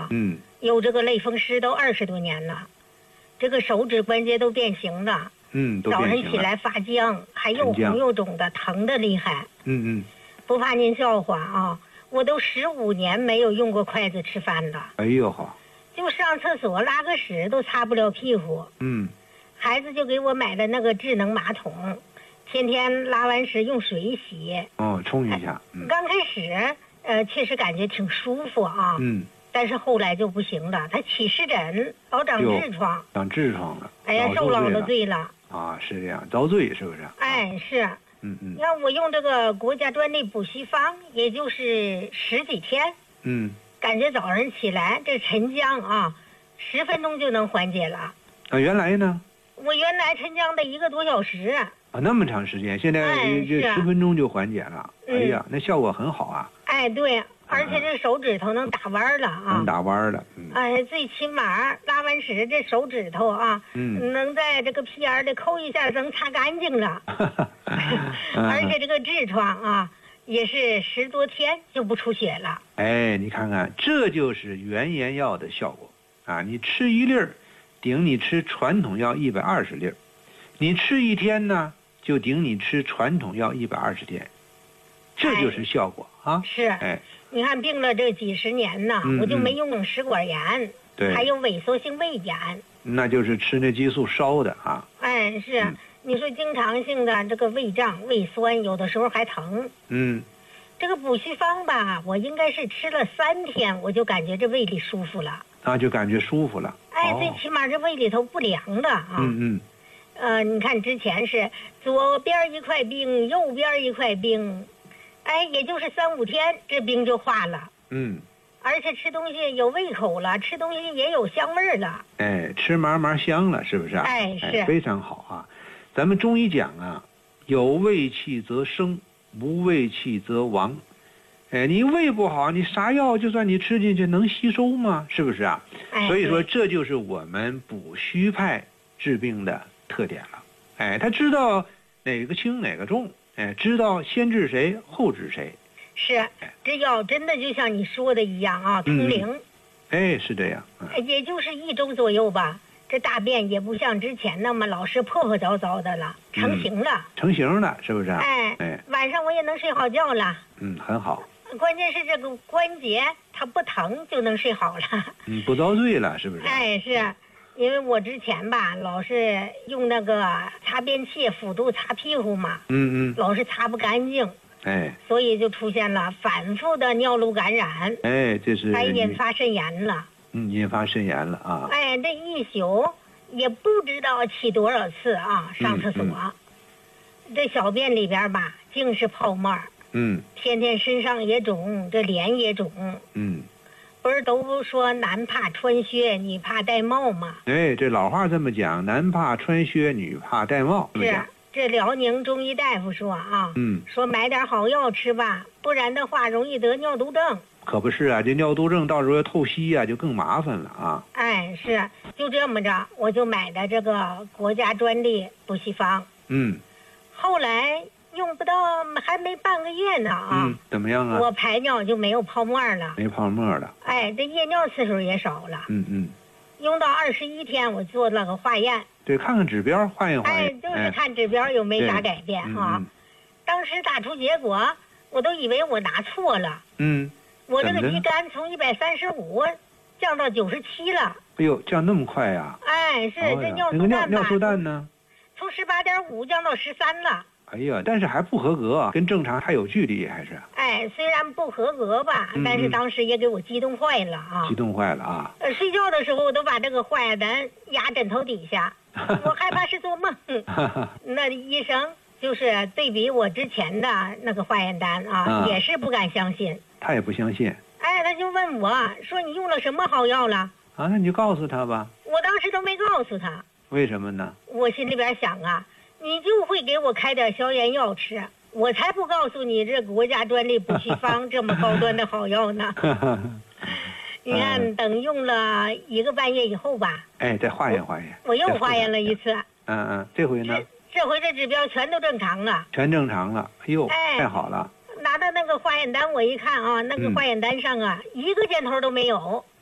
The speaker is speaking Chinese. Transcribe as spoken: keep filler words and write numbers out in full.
嗯， 有这个类风湿都二十多年了，这个手指关节都变形了。 嗯，都早变形了。 晨起来发僵，还又红又肿的，疼的厉害。 嗯嗯。 不怕您笑话啊，我都十五年没有用过筷子吃饭了。 哎呦好。 就上厕所拉个屎都擦不了屁股。 嗯。 孩子就给我买了那个智能马桶，天天拉完屎用水洗。 哦，冲一下。嗯。 刚开始，呃，确实感觉挺舒服啊。 嗯。 但是后来就不行了，他起湿疹，老长痔疮。 长痔疮了。 哎呀，受老了罪了。 啊，是这样，遭罪是不是？ 哎，是。 嗯嗯。 你看我用这个国家专利补虚方，也就是十几天。 嗯。 感觉早上起来这沉僵啊，十分钟就能缓解了。 啊，原来呢？ 我原来沉僵的一个多小时。 啊，那么长时间，现在这十分钟就缓解了。哎呀，那效果很好啊。 哎，对。而且这手指头能打弯了啊！ 能打弯了，嗯。 哎，最起码拉完屎这手指头啊， 嗯， 能在这个屁眼里抠一下，能擦干净了。而且这个痔疮啊，也是十多天就不出血了。 哎，你看看，这就是原研药的效果啊！你吃一粒儿，顶你吃传统药一百二十粒儿；你吃一天呢，就顶你吃传统药一百二十天。这就是效果啊！ 是， 哎， 你看病了这几十年呢， 嗯、 我就没用食管炎， 对， 还有萎缩性胃炎， 那就是吃那激素烧的啊。 哎，是，嗯、你说经常性的这个胃胀、胃酸，有的时候还疼。 嗯， 这个补虚方吧，我应该是吃了三天，我就感觉这胃里舒服了。 啊，就感觉舒服了。 哎， 哦、 最起码这胃里头不凉的啊。 嗯嗯。 呃，你看之前是左边一块冰，右边一块冰。哎，也就是三五天，这冰就化了。 嗯， 而且吃东西有胃口了，吃东西也有香味儿了。 哎，吃嘛嘛香了，是不是？ 哎，是、 哎、非常好啊。咱们中医讲啊，有胃气则生，无胃气则亡。哎，你胃不好，你啥药就算你吃进去能吸收吗？是不是啊？ 哎、 所以说，这就是我们补虚派治病的特点了。哎，他知道哪个轻哪个重。哎，知道先治谁后治谁， 是这药真的就像你说的一样啊，通灵。 嗯、哎，是这样、 嗯。也就是一周左右吧，这大便也不像之前那么老是破破糟糟的了，成型了。 嗯、成型了，是不是？ 哎哎，晚上我也能睡好觉了。 嗯，很好。 关键是这个关节它不疼就能睡好了。 嗯，不遭罪了，是不是？ 哎，是。因为我之前吧，老是用那个擦便器辅助擦屁股嘛， 嗯嗯， 老是擦不干净， 哎， 所以就出现了反复的尿路感染， 哎，这是还引发肾炎了， 嗯，引发肾炎了啊， 哎，这一宿也不知道起多少次啊，上厕所， 嗯嗯、这小便里边吧尽是泡沫， 嗯， 天天身上也肿，这脸也肿， 嗯。 不是都说男怕穿靴，女怕戴帽吗？ 哎，这老话这么讲，男怕穿靴，女怕戴帽。 是，这辽宁中医大夫说啊， 嗯， 说买点好药吃吧，不然的话容易得尿毒症。 可不是啊，这尿毒症到时候要透析啊，就更麻烦了啊。 哎，是，就这么着，我就买的这个国家专利补虚方。 嗯， 后来。用不到还没半个月呢啊！ 嗯，怎么样啊？ 我排尿就没有泡沫了， 没泡沫了。 哎，这夜尿次数也少了。 嗯嗯。 用到二十一天，我做了个化验。 对，看看指标，化验化验。 哎，就是看指标有没啥改变啊。 嗯嗯、 当时打出结果，我都以为我拿错了。 嗯。 我这个肌酐从一百三十五降到九十七了。 哎呦，降那么快呀、啊！ 哎，是、 哦、 这尿素蛋吧？尿素蛋呢？ 从十八点五降到十三了。 哎呀，但是还不合格，跟正常还有距离，还是。 哎，虽然不合格吧， 嗯、 但是当时也给我激动坏了啊！ 激动坏了啊！ 呃，睡觉的时候我都把这个化验单压枕头底下，我害怕是做梦。那医生就是对比我之前的那个化验单啊， 啊也是不敢相信。 他也不相信。 哎，他就问我说：“你用了什么好药了？” 啊，那你就告诉他吧。 我当时都没告诉他。 为什么呢？ 我心里边想啊。你就会给我开点消炎药吃，我才不告诉你这国家专利补虚方这么高端的好药呢。你看，嗯、等用了一个半月以后吧， 哎，再化验化验， 我又化验了一次。 嗯嗯，这回呢？ 这回这指标全都正常了。 全正常了，哎呦， 哎、 太好了！ 拿到那个化验单，我一看啊，那个化验单上啊，嗯、一个箭头都没有。